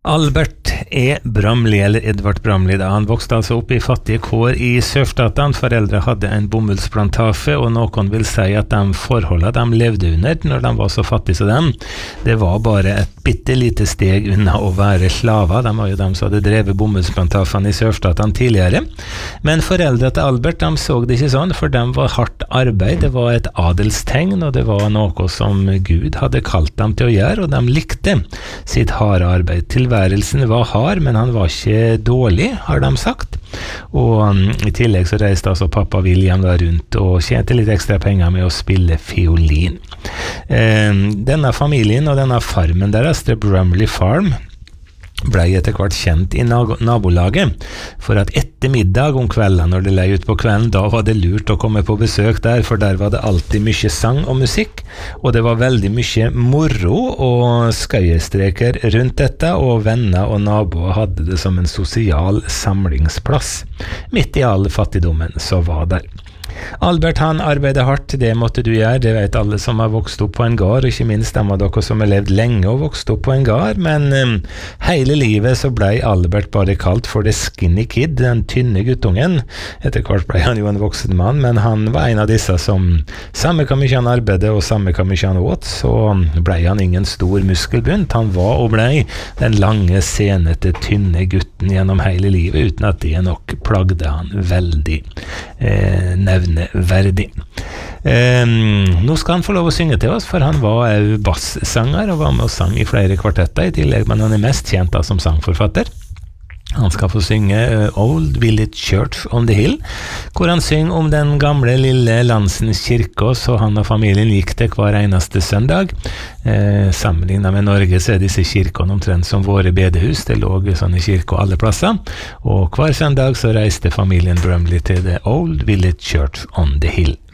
Albert Bramley, eller Edvard Bramley, da. Han vokste altså opp i fattige kår i Sørstaten. Foreldre hadde en bomullsplantasje, og noen vil si at de forholdene de levde under når de var så fattige som dem, det var bare et bitte lite steg unna å være slaver. De var jo dem som hadde drevet bomullsplantasjene i Sørstaten tidligere. Men foreldre til Albert, de så det ikke sånn, for dem var hardt arbeid. Det var et adelstegn, og det var noe som Gud hadde kalt dem til å gjøre, og de likte sitt harde arbeid. Tilværelsen var hard, men han var ikke dårlig, har de sagt. Og i tillegg så reiste altså pappa William da rundt og tjente litt ekstra penger med å spille fiolin. Denne familien og denne farmen deres, The Bramley Farm, ble etter hvert kjent i nabolaget, for at etter middag om kvelden, når det lei ut på kvelden, da var det lurt å komme på besøk der, for der var det alltid mye sang og musikk, og det var veldig mye moro og skøyestreker rundt dette, og venner og naboer hadde det som en sosial samlingsplass. Midt i all fattigdommen så var der. Albert, han arbeidet hardt, det måtte du gjøre, det vet alle som har vokst opp på en gård, og ikke minst dem av dere som har levd lenge og vokst opp på en gård, men hele livet så ble Albert bare kalt for the skinny kid, den tynne guttungen. Etter hvert ble han jo en voksen mann, men han var en av disse som, samme hvor mye han arbeidet og samme hvor mye han åt, så ble han ingen stor muskelbunt. Han var og ble den lange, senete, tynne gutten gjennom hele livet, uten at det nok plagde han veldig nevneverdig. Nå skal han få lov å synge til oss, for han var basssanger og var med og sang i flere kvartetter i tillegg, men han er mest kjent da som sangforfatter. Han skal få synge Old Village Church on the Hill, hvor han synger om den gamle lille landsens kirke, så han og familien gikk til hver eneste søndag. Sammenlignet med Norge så disse kirkene omtrent som våre bedehus, det lå sånne kirker alle plasser, og hver søndag så reiste familien Bramley til The Old Village Church on the Hill.